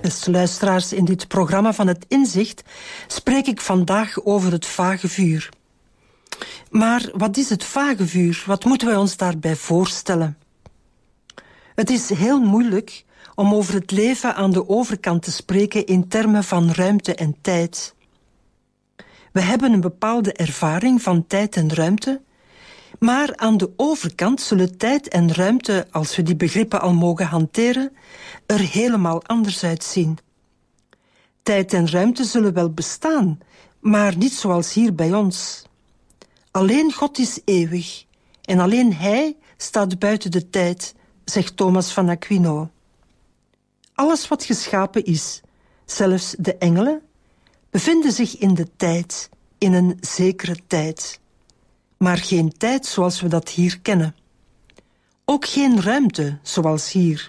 Beste luisteraars, in dit programma van het Inzicht spreek ik vandaag over het vagevuur. Maar wat is het vagevuur? Wat moeten wij ons daarbij voorstellen? Het is heel moeilijk om over het leven aan de overkant te spreken in termen van ruimte en tijd. We hebben een bepaalde ervaring van tijd en ruimte, maar aan de overkant zullen tijd en ruimte, als we die begrippen al mogen hanteren, er helemaal anders uitzien. Tijd en ruimte zullen wel bestaan, maar niet zoals hier bij ons. Alleen God is eeuwig en alleen Hij staat buiten de tijd, zegt Thomas van Aquino. Alles wat geschapen is, zelfs de engelen, bevinden zich in de tijd, in een zekere tijd. Maar geen tijd zoals we dat hier kennen. Ook geen ruimte zoals hier.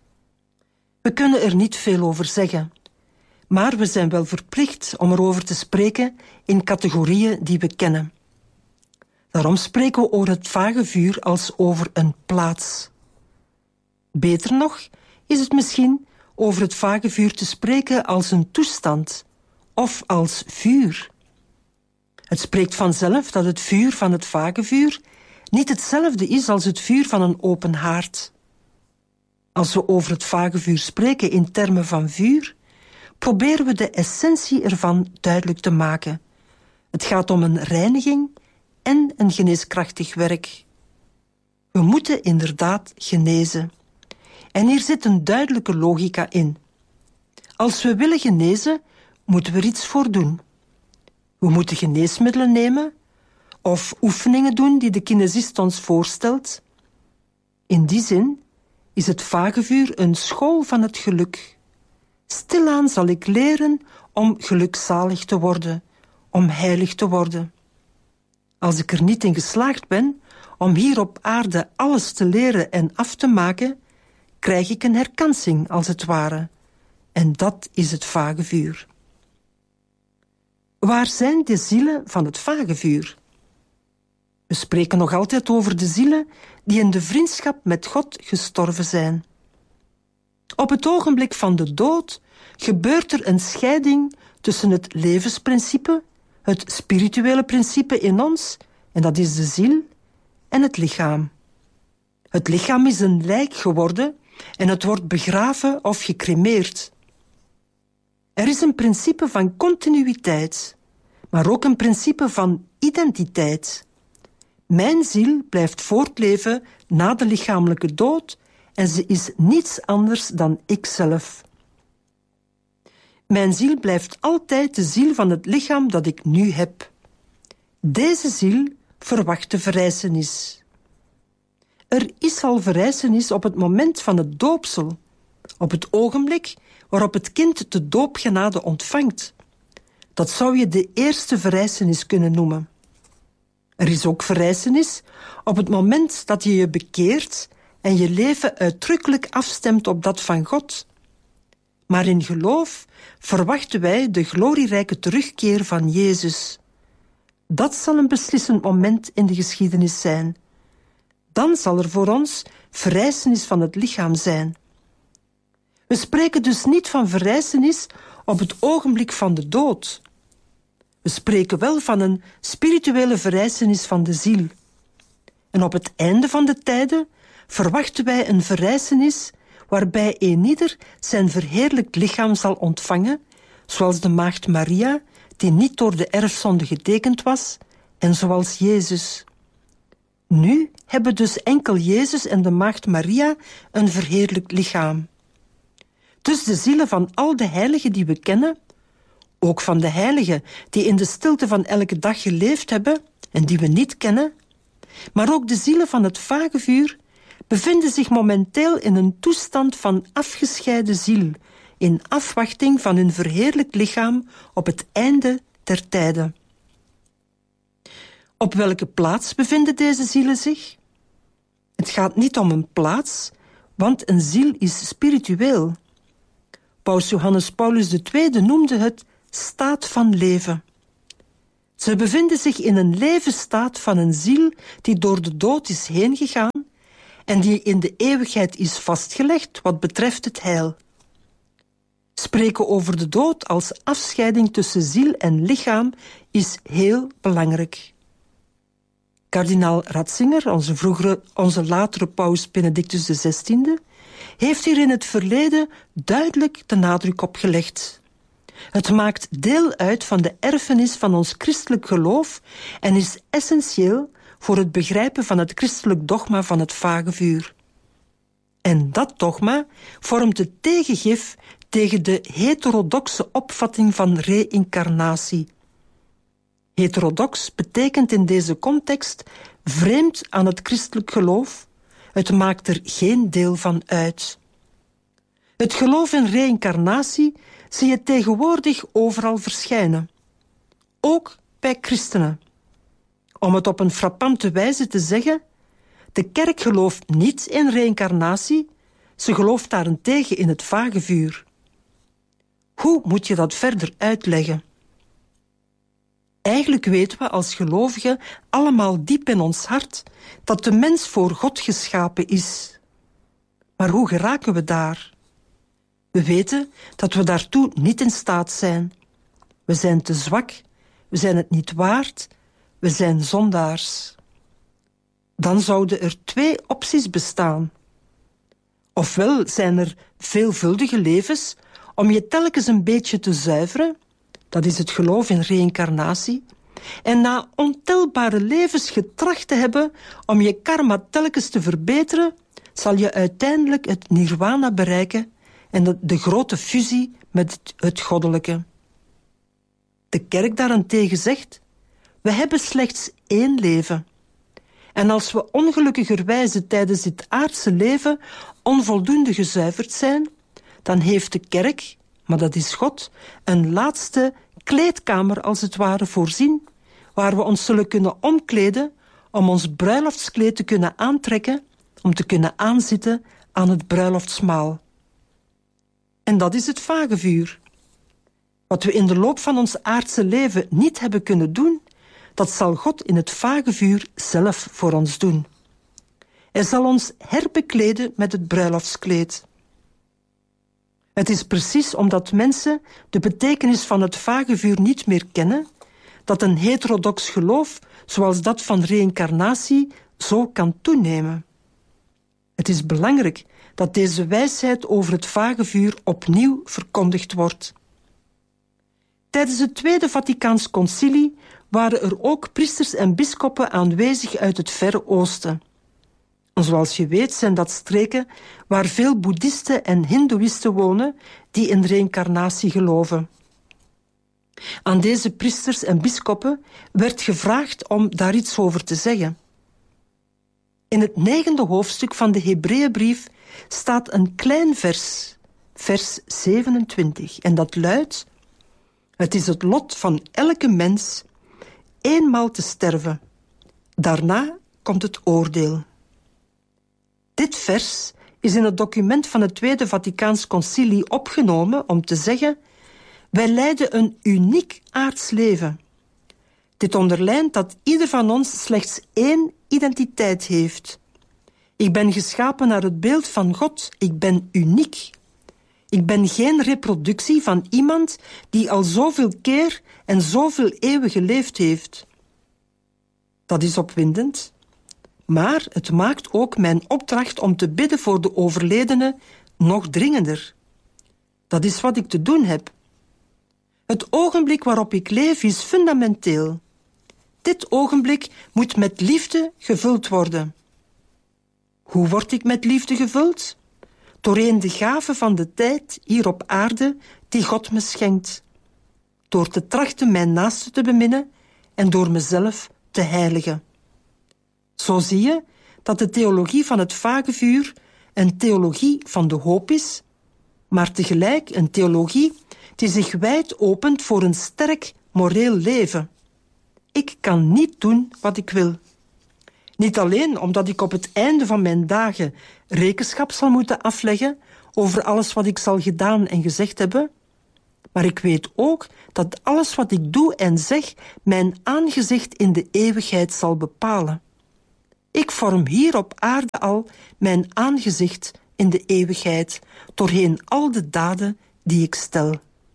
We kunnen er niet veel over zeggen, maar we zijn wel verplicht om erover te spreken in categorieën die we kennen. Daarom spreken we over het vagevuur als over een plaats. Beter nog is het misschien over het vagevuur te spreken als een toestand of als vuur. Het spreekt vanzelf dat het vuur van het vagevuur niet hetzelfde is als het vuur van een open haard. Als we over het vagevuur spreken in termen van vuur, proberen we de essentie ervan duidelijk te maken. Het gaat om een reiniging en een geneeskrachtig werk. We moeten inderdaad genezen. En hier zit een duidelijke logica in. Als we willen genezen, moeten we er iets voor doen. We moeten geneesmiddelen nemen of oefeningen doen die de kinesist ons voorstelt. In die zin is het vagevuur een school van het geluk. Stilaan zal ik leren om gelukzalig te worden, om heilig te worden. Als ik er niet in geslaagd ben om hier op aarde alles te leren en af te maken, krijg ik een herkansing als het ware. En dat is het vagevuur. Waar zijn de zielen van het vagevuur? We spreken nog altijd over de zielen die in de vriendschap met God gestorven zijn. Op het ogenblik van de dood gebeurt er een scheiding tussen het levensprincipe, het spirituele principe in ons, en dat is de ziel, en het lichaam. Het lichaam is een lijk geworden en het wordt begraven of gecremeerd. Er is een principe van continuïteit, maar ook een principe van identiteit. Mijn ziel blijft voortleven na de lichamelijke dood en ze is niets anders dan ikzelf. Mijn ziel blijft altijd de ziel van het lichaam dat ik nu heb. Deze ziel verwacht de verrijzenis. Er is al verrijzenis op het moment van het doopsel, op het ogenblik waarop het kind de doopgenade ontvangt. Dat zou je de eerste verrijzenis kunnen noemen. Er is ook verrijzenis op het moment dat je je bekeert en je leven uitdrukkelijk afstemt op dat van God. Maar in geloof verwachten wij de glorierijke terugkeer van Jezus. Dat zal een beslissend moment in de geschiedenis zijn. Dan zal er voor ons verrijzenis van het lichaam zijn. We spreken dus niet van verrijzenis op het ogenblik van de dood. We spreken wel van een spirituele verrijzenis van de ziel. En op het einde van de tijden verwachten wij een verrijzenis waarbij eenieder zijn verheerlijkt lichaam zal ontvangen, zoals de maagd Maria, die niet door de erfzonde getekend was, en zoals Jezus. Nu hebben dus enkel Jezus en de maagd Maria een verheerlijkt lichaam. Dus de zielen van al de heiligen die we kennen, ook van de heiligen die in de stilte van elke dag geleefd hebben en die we niet kennen, maar ook de zielen van het vagevuur, bevinden zich momenteel in een toestand van afgescheiden ziel, in afwachting van hun verheerlijkt lichaam op het einde der tijden. Op welke plaats bevinden deze zielen zich? Het gaat niet om een plaats, want een ziel is spiritueel. Paus Johannes Paulus II noemde het staat van leven. Ze bevinden zich in een levensstaat van een ziel die door de dood is heen gegaan en die in de eeuwigheid is vastgelegd wat betreft het heil. Spreken over de dood als afscheiding tussen ziel en lichaam is heel belangrijk. Kardinaal Ratzinger, onze latere paus Benedictus XVI, heeft hier in het verleden duidelijk de nadruk op gelegd. Het maakt deel uit van de erfenis van ons christelijk geloof en is essentieel voor het begrijpen van het christelijk dogma van het vagevuur. En dat dogma vormt het tegengif tegen de heterodoxe opvatting van reïncarnatie. Heterodox betekent in deze context vreemd aan het christelijk geloof. Het maakt er geen deel van uit. Het geloof in reïncarnatie zie je tegenwoordig overal verschijnen. Ook bij christenen. Om het op een frappante wijze te zeggen, de kerk gelooft niet in reïncarnatie, ze gelooft daarentegen in het vagevuur. Hoe moet je dat verder uitleggen? Eigenlijk weten we als gelovigen allemaal diep in ons hart dat de mens voor God geschapen is. Maar hoe geraken we daar? We weten dat we daartoe niet in staat zijn. We zijn te zwak, we zijn het niet waard, we zijn zondaars. Dan zouden er 2 opties bestaan. Ofwel zijn er veelvuldige levens om je telkens een beetje te zuiveren, dat is het geloof in reïncarnatie, en na ontelbare levens getracht te hebben om je karma telkens te verbeteren, zal je uiteindelijk het nirwana bereiken en de grote fusie met het goddelijke. De kerk daarentegen zegt, we hebben slechts 1 leven. En als we ongelukkigerwijze tijdens dit aardse leven onvoldoende gezuiverd zijn, dan heeft de kerk, maar dat is God, een laatste kleedkamer als het ware voorzien, waar we ons zullen kunnen omkleden om ons bruiloftskleed te kunnen aantrekken, om te kunnen aanzitten aan het bruiloftsmaal. En dat is het vagevuur. Wat we in de loop van ons aardse leven niet hebben kunnen doen, dat zal God in het vagevuur zelf voor ons doen. Hij zal ons herbekleden met het bruiloftskleed. Het is precies omdat mensen de betekenis van het vagevuur niet meer kennen, dat een heterodox geloof, zoals dat van reïncarnatie, zo kan toenemen. Het is belangrijk dat deze wijsheid over het vagevuur opnieuw verkondigd wordt. Tijdens het Tweede Vaticaans Concilie waren er ook priesters en bisschoppen aanwezig uit het Verre Oosten. En zoals je weet zijn dat streken waar veel boeddhisten en hindoeïsten wonen die in reïncarnatie geloven. Aan deze priesters en bisschoppen werd gevraagd om daar iets over te zeggen. In het 9e hoofdstuk van de Hebreeënbrief staat een klein vers, vers 27, en dat luidt: het is het lot van elke mens eenmaal te sterven. Daarna komt het oordeel. Dit vers is in het document van het Tweede Vaticaans Concilie opgenomen om te zeggen: wij leiden een uniek aards leven. Dit onderlijnt dat ieder van ons slechts 1 identiteit heeft. Ik ben geschapen naar het beeld van God. Ik ben uniek. Ik ben geen reproductie van iemand die al zoveel keer en zoveel eeuwen geleefd heeft. Dat is opwindend. Maar het maakt ook mijn opdracht om te bidden voor de overledene nog dringender. Dat is wat ik te doen heb. Het ogenblik waarop ik leef is fundamenteel. Dit ogenblik moet met liefde gevuld worden. Hoe word ik met liefde gevuld? Doorheen de gave van de tijd hier op aarde die God me schenkt. Door te trachten mijn naaste te beminnen en door mezelf te heiligen. Zo zie je dat de theologie van het vagevuur een theologie van de hoop is, maar tegelijk een theologie die zich wijd opent voor een sterk moreel leven. Ik kan niet doen wat ik wil. Niet alleen omdat ik op het einde van mijn dagen rekenschap zal moeten afleggen over alles wat ik zal gedaan en gezegd hebben, maar ik weet ook dat alles wat ik doe en zeg mijn aangezicht in de eeuwigheid zal bepalen. Ik vorm hier op aarde al mijn aangezicht in de eeuwigheid, doorheen al de daden die ik stel.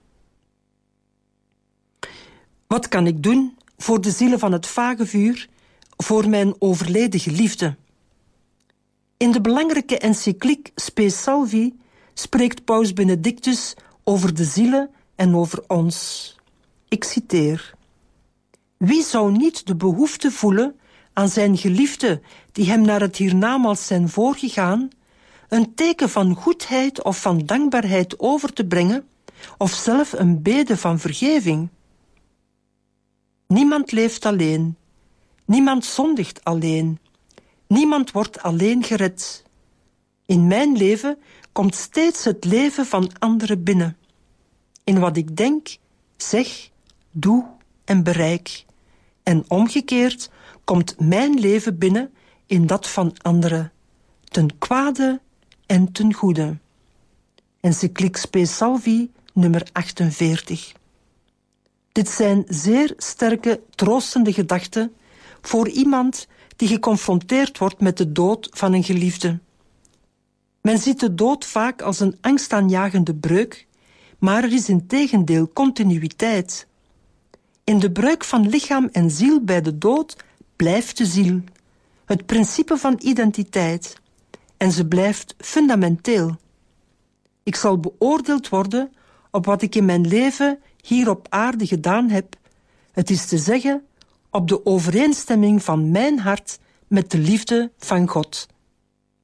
Wat kan ik doen voor de zielen van het vagevuur, voor mijn overleden geliefde? In de belangrijke encycliek Spe Salvi spreekt Paus Benedictus over de zielen en over ons. Ik citeer: wie zou niet de behoefte voelen aan zijn geliefde die hem naar het hiernamaals zijn voorgegaan, een teken van goedheid of van dankbaarheid over te brengen, of zelf een bede van vergeving? Niemand leeft alleen, niemand zondigt alleen, niemand wordt alleen gered. In mijn leven komt steeds het leven van anderen binnen. In wat ik denk, zeg, doe en bereik. En omgekeerd komt mijn leven binnen in dat van anderen, ten kwade en ten goede. Encycliek Spe Salvi, nummer 48. Dit zijn zeer sterke, troostende gedachten voor iemand die geconfronteerd wordt met de dood van een geliefde. Men ziet de dood vaak als een angstaanjagende breuk, maar er is integendeel continuïteit. In de breuk van lichaam en ziel bij de dood blijft de ziel, het principe van identiteit, en ze blijft fundamenteel. Ik zal beoordeeld worden op wat ik in mijn leven hier op aarde gedaan heb, het is te zeggen, op de overeenstemming van mijn hart met de liefde van God.